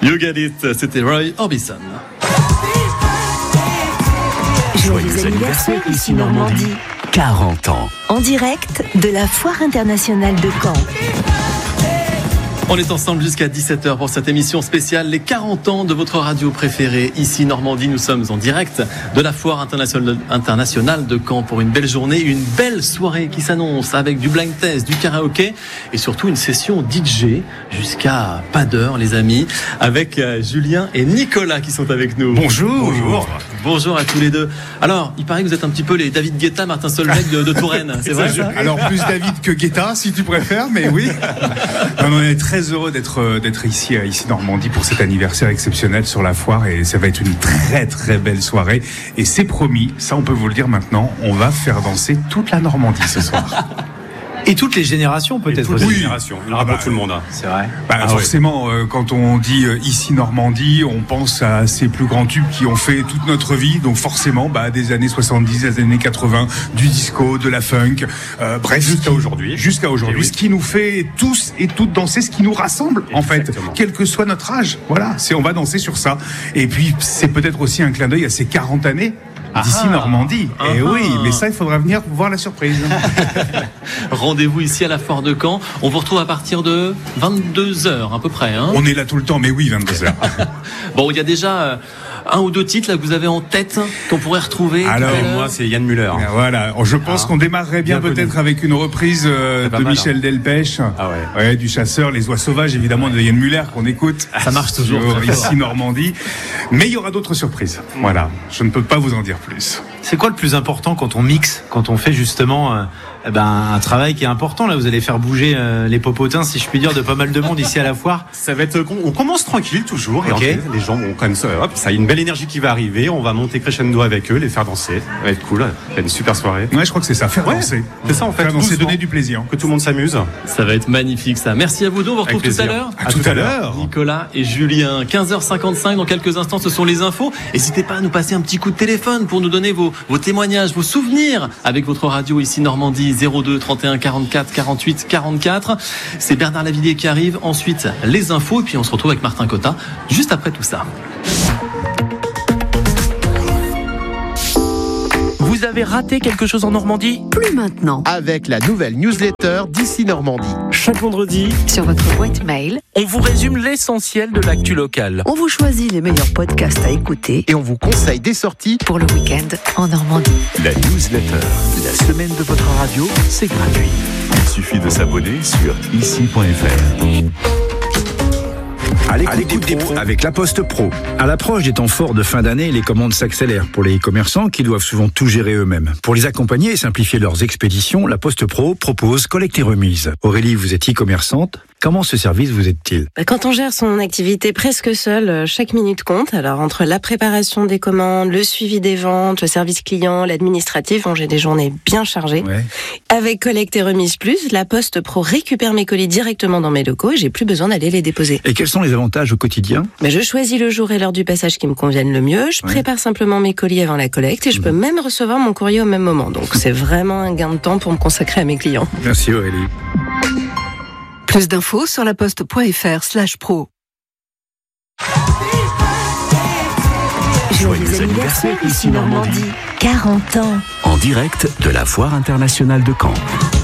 You Get It, c'était Roy Orbison. Joyeux anniversaire ici Normandie. 40 ans. En direct de la Foire internationale de Caen. On est ensemble jusqu'à 17h pour cette émission spéciale, les 40 ans de votre radio préférée. Ici Normandie, nous sommes en direct de la Foire internationale de Caen pour une belle journée, une belle soirée qui s'annonce avec du blind test, du karaoké et surtout une session DJ jusqu'à pas d'heure les amis, avec Julien et Nicolas qui sont avec nous. Bonjour. Bonjour à tous les deux. Alors, il paraît que vous êtes un petit peu les David Guetta, Martin Solveig de Touraine, c'est vrai ça ? Alors plus David que Guetta si tu préfères, mais oui. On est très heureux d'être ici Normandie pour cet anniversaire exceptionnel sur la foire et ça va être une très très belle soirée et c'est promis, ça on peut vous le dire maintenant, on va faire danser toute la Normandie ce soir. Et toutes les générations peut-être. Toutes les générations. Il y en aura pour tout le monde. Hein. C'est vrai. Forcément, quand on dit ici Normandie, on pense à ces plus grands tubes qui ont fait toute notre vie. Donc forcément, des années 70, des années 80, du disco, de la funk, bref. Jusqu'à aujourd'hui. Oui. Ce qui nous fait tous et toutes danser, ce qui nous rassemble en fait, quel que soit notre âge. Voilà, on va danser sur ça. Et puis c'est peut-être aussi un clin d'œil à ces 40 années. D'ici Normandie. Et oui, mais ça, il faudra venir voir la surprise. Rendez-vous ici à la Foire de Caen. On vous retrouve à partir de 22h à peu près. Hein. On est là tout le temps, mais oui, 22h. Bon, il y a déjà un ou deux titres là que vous avez en tête qu'on pourrait retrouver. Alors, moi, c'est Yann Müller. Voilà, je pense qu'on démarrerait bien peut-être avec une reprise de Michel Delpech. Ouais, du Chasseur, Les Oies Sauvages, évidemment, de Yann Müller qu'on écoute. Ça marche toujours. Ici Normandie. Mais il y aura d'autres surprises. Voilà, je ne peux pas vous en dire plus. C'est quoi le plus important quand on mixe, quand on fait justement un travail qui est important là, vous allez faire bouger les popotins, si je puis dire, de pas mal de monde ici à la foire. Ça va être, on commence tranquille toujours, et okay. Les gens vont quand même ça a une belle énergie qui va arriver, on va monter crescendo avec eux, les faire danser, ça va être cool, ça va être une super soirée. Ouais, je crois que c'est ça, faire danser. C'est ça en fait, faire danser, donner du plaisir, que tout le monde s'amuse. Ça va être magnifique ça. Merci à vous deux, on vous retrouve tout à l'heure. À tout à l'heure. Nicolas et Julien, 15h55 dans quelques instants, ce sont les infos. N'hésitez pas à nous passer un petit coup de téléphone pour nous donner vos témoignages, vos souvenirs avec votre radio ici Normandie 02 31 44 48 44. C'est Bernard Lavillier qui arrive. Ensuite, les infos et puis on se retrouve avec Martin Cotta juste après tout ça. Vous avez raté quelque chose en Normandie ? Plus maintenant. Avec la nouvelle newsletter d'ici Normandie. Chaque vendredi, sur votre boîte mail, on vous résume l'essentiel de l'actu locale. On vous choisit les meilleurs podcasts à écouter et on vous conseille des sorties pour le week-end en Normandie. La newsletter, la semaine de votre radio, c'est gratuit. Il suffit de s'abonner sur ici.fr. À l'écoute des pros avec La Poste Pro. À l'approche des temps forts de fin d'année, les commandes s'accélèrent pour les commerçants qui doivent souvent tout gérer eux-mêmes. Pour les accompagner et simplifier leurs expéditions, La Poste Pro propose collecte et remise. Aurélie, vous êtes e-commerçante. Comment ce service vous aide-t-il ? Quand on gère son activité presque seul, chaque minute compte. Alors entre la préparation des commandes, le suivi des ventes, le service client, l'administratif, j'ai des journées bien chargées. Ouais. Avec Collecte et Remise Plus, La Poste Pro récupère mes colis directement dans mes locaux et j'ai plus besoin d'aller les déposer. Et quels sont les avantages au quotidien ? Je choisis le jour et l'heure du passage qui me conviennent le mieux. Je prépare simplement mes colis avant la collecte et je peux même recevoir mon courrier au même moment. Donc c'est vraiment un gain de temps pour me consacrer à mes clients. Merci Aurélie. Plus d'infos sur laposte.fr/pro. Joyeux anniversaire ici Normandie. 40 ans. En direct de la Foire internationale de Caen.